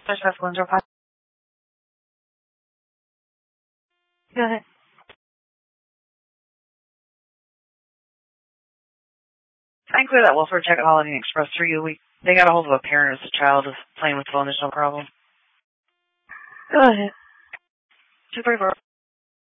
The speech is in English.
Go ahead. I can clear that welfare check at Holiday Inn Express for you. They got a hold of a parent as a child is playing with the phone. There's no problem. Go ahead. 234.